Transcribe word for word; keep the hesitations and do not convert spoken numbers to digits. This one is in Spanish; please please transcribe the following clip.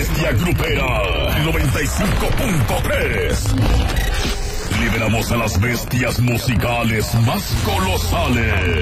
bestia grupera. noventa y cinco punto tres. Liberamos a las bestias musicales más colosales.